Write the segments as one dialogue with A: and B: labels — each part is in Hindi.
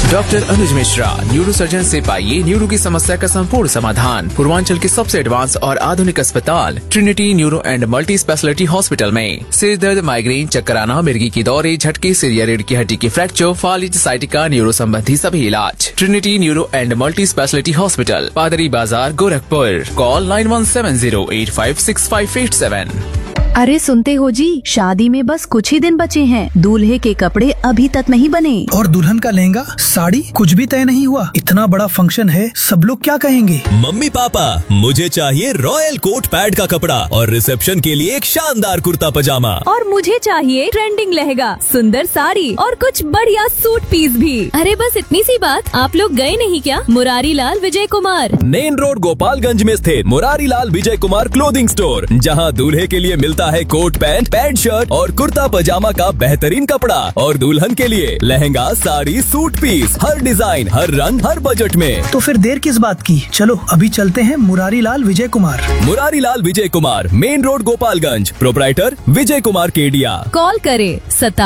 A: डॉक्टर अनुज मिश्रा, न्यूरो सर्जन से पाइए न्यूरो की समस्या का संपूर्ण समाधान। पूर्वांचल के सबसे एडवांस और आधुनिक अस्पताल Trinity neuro and multi speciality hospital में सिर दर्द, माइग्रेन, चक्कर आना, मिर्गी की दौरे, झटके, सिर या रीढ़ की हड्डी की फ्रैक्चर, फालिज, साइटिका, न्यूरो संबंधी सभी इलाज। Trinity neuro and multi speciality hospital, पादरी बाजार, गोरखपुर। कॉल 9170856587।
B: अरे सुनते हो जी, शादी में बस कुछ ही दिन बचे हैं। दूल्हे के कपड़े अभी तक नहीं बने
C: और दुल्हन का लहंगा, साड़ी कुछ भी तय नहीं हुआ। इतना बड़ा फंक्शन है, सब लोग क्या कहेंगे?
D: मम्मी पापा, मुझे चाहिए रॉयल कोट पैड का कपड़ा और रिसेप्शन के लिए एक शानदार कुर्ता पजामा।
E: और मुझे चाहिए ट्रेंडिंग लहंगा, सुंदर साड़ी और कुछ बढ़िया सूट पीस भी। अरे बस इतनी सी बात, आप लोग गए नहीं क्या मुरारी लाल विजय कुमार?
D: मेन रोड गोपालगंज में स्थित मुरारी लाल विजय कुमार क्लोथिंग स्टोर, जहां दूल्हे के लिए मिलता है कोट पैंट, पैंट शर्ट और कुर्ता पजामा का बेहतरीन कपड़ा और दुल्हन के लिए लहंगा, साड़ी, सूट पीस, हर डिजाइन, हर रंग, हर बजट में।
C: तो फिर देर किस बात की, चलो अभी चलते हैं Murari Lal Vijay Kumar.
D: Murari Lal Vijay Kumar, main road Gopalganj, proprietor Vijay Kumar Kedia.
E: Call करें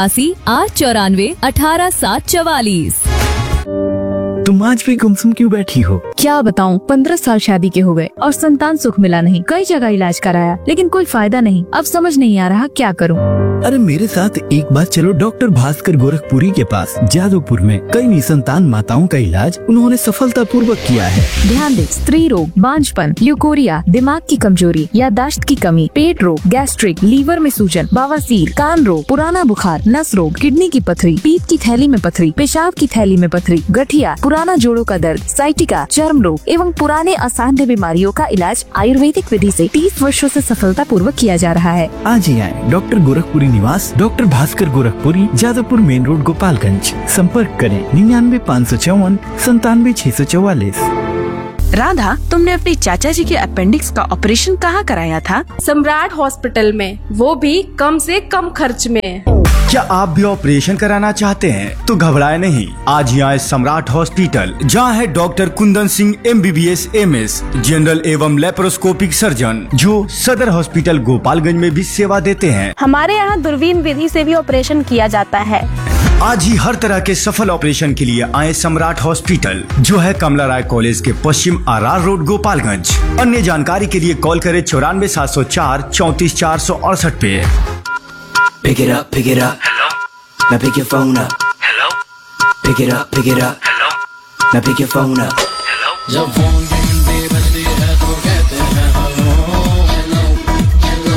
E: 87-894-18744।
F: तुम आज भी गुमसुम क्यों बैठी हो?
B: क्या बताऊं, 15 साल शादी के हो गए और संतान सुख मिला नहीं। कई जगह इलाज कराया लेकिन कोई फायदा नहीं। अब समझ नहीं आ रहा क्या करूं।
F: अरे मेरे साथ एक बार चलो डॉक्टर भास्कर गोरखपुरी के पास। जादवपुर में कई निसंतान माताओं का इलाज उन्होंने सफलतापूर्वक किया है।
B: ध्यान दे, स्त्री रोग, बांझपन, ल्यूकोरिया, दिमाग की कमजोरी, याददाश्त की कमी, पेट रोग, गैस्ट्रिक, लीवर में सूजन, बवासीर, कान रोग, पुराना बुखार, नस रोग, किडनी की पथरी, पीत की थैली में पथरी, पेशाब की थैली में पथरी, गठिया, पुराना जोड़ों का दर्द, साइटिका, चर्म रोग एवं पुराने असाध्य बीमारियों का इलाज आयुर्वेदिक विधि से 30 वर्षों से सफलतापूर्वक किया जा रहा है।
F: आज ही आए डॉक्टर गोरखपुरी निवास, doctor Bhaskar Gorakhpuri, Jadavpur main road Gopalganj. संपर्क करें 99 554 97 644।
B: राधा, तुमने अपने चाचा जी के अपेंडिक्स का ऑपरेशन कहाँ कराया था?
G: सम्राट हॉस्पिटल में, वो भी कम से कम खर्च में।
H: क्या आप भी ऑपरेशन कराना चाहते हैं तो घबराए नहीं, आज ही आए सम्राट हॉस्पिटल, जहां है doctor Kundan Singh MBBS MS, general एवं लेप्रोस्कोपिक सर्जन, जो सदर हॉस्पिटल गोपालगंज में भी सेवा देते हैं।
G: हमारे यहाँ दूरबीन विधि से भी ऑपरेशन किया जाता है।
H: आज ही हर तरह के सफल ऑपरेशन के लिए आए सम्राट हॉस्पिटल, जो है कमला राय कॉलेज के पश्चिम RR रोड गोपालगंज। अन्य जानकारी के लिए कॉल करें 94 704 34 468 पे।
I: Pick it up, pick it up. Hello. Now pick your phone up. Hello. Pick it up, pick it up. Hello. Now pick your phone up. Hello. जब फोन की घंटी बजती है तो कहते हैं hello hello hello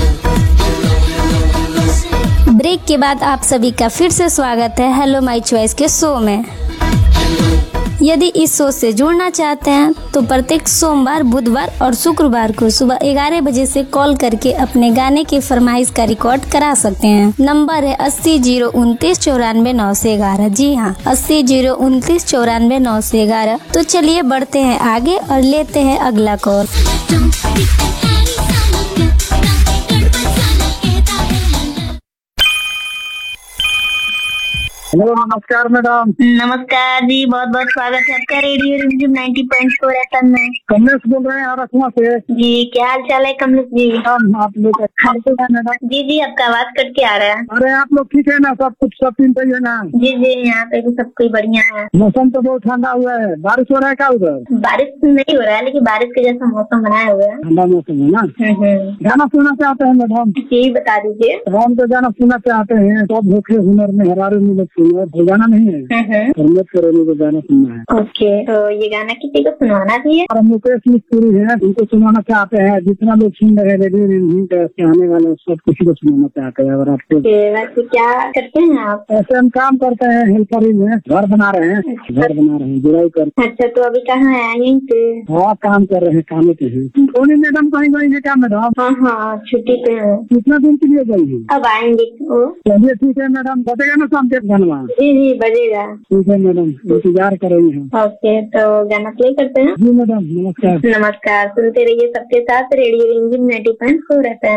I: hello.
J: Break के बाद आप सभी का फिर से स्वागत है हेलो माय चॉइस के शो में। यदि इस शो से जुड़ना चाहते हैं तो प्रत्येक सोमवार, बुधवार और शुक्रवार को सुबह 11 बजे से कॉल करके अपने गाने की फरमाइश का रिकॉर्ड करा सकते हैं। नंबर है 80 029 94 911। जी हाँ, 80 029 94 911। तो चलिए बढ़ते हैं आगे और लेते हैं अगला कॉल।
K: हेलो, नमस्कार मैडम।
L: नमस्कार जी, बहुत बहुत स्वागत है आपका रेडियो रिमझिम 90.4 FM में।
K: कमलेश बोल रहे हैं आरसमा से।
L: जी, क्या हाल चाल है कमलेश जी?
K: आप लोग मैडम।
L: जी, आपका आवाज कट के आ रहा है।
K: अरे आप लोग ठीक है ना? सब कुछ सब दिन सही है ना?
L: जी, यहाँ पे भी सब कोई बढ़िया है।
K: मौसम तो बहुत ठंडा हुआ है। बारिश हो रहा है क्या उधर?
L: बारिश नहीं हो रहा है, लेकिन बारिश के जैसा मौसम बनाया हुआ है।
K: ठंडा मौसम है ना। गाना सुनना चाहते हैं मैडम?
L: यही बता दीजिए।
K: हम तो गाना सुनना चाहते हैं। सब भूखे हुनर में हरारे मिले गाना नहीं है, हिम्मत करेंगे तो गाना सुनना है।
L: ओके, तो ये गाना किसी को सुनाना चाहिए?
K: और मुकेश मिस्त्री है, उनको सुनाना चाहते हैं। जितना लोग सुन रहे हैं रेडियो आने वाले सब किसी को सुनाना चाहते हैं। अगर आपको
L: क्या करते हैं आप?
K: ऐसे हम काम करते हैं, हेल्पर में घर बना रहे हैं। घर बना रहे हैं, जुड़ाई कर।
L: अच्छा, तो अभी कहाँ है? यहीं पे?
K: हाँ, काम कर रहे हैं, काम पे हैं। सोनी मैडम कहीं गई है क्या मैडम?
L: हाँ, छुट्टी पे है।
K: कितना दिन के लिए गई है?
L: अब आएंगे।
K: चलिए ठीक है मैडम, बतेगा ना शाम के धनवा?
L: जी, बजेगा।
K: ठीक है मैडम, इंतजार करेंगे हम।
L: ओके, तो गाना प्ले करते हैं।
K: जी मैडम, नमस्कार।
L: नमस्कार, सुनते रहिए सबके साथ रेडियो रिमझिम 90.4 FM।